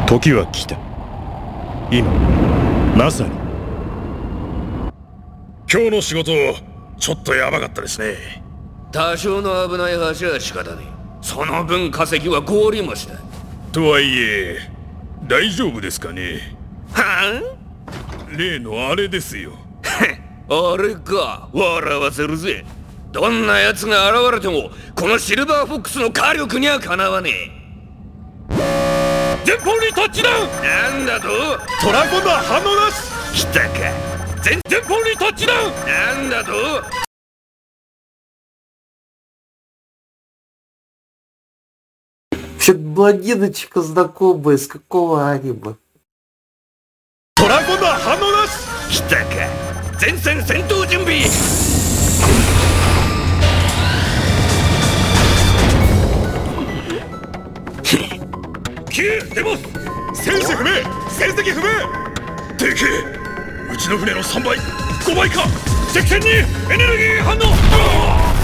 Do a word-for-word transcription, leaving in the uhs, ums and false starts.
時は来た。今まさに。 今日の仕事ちょっとヤバかったですね。 多少の危ない橋は仕方ねえ。その分化石は氷虫だ。 とはいえ大丈夫ですかね。 はあ？例のあれですよ。 あれか、笑わせるぜ。どんな奴が現れてもこのシルバーフォックスの火力にはかなわねえ。 前方にタッチダウン。 なんだと？ トランコンダー反応なし。 来たか。 前前方にタッチダウン。 なんだと Что-то блондиночка знакомая, с какого аниме? トランコンダー反応なし。 来たか。前線戦闘準備。 きゅうデモス戦士不明、戦績不明。でけえ、うちの船のさんばいごばいか。敵船にエネルギー反応。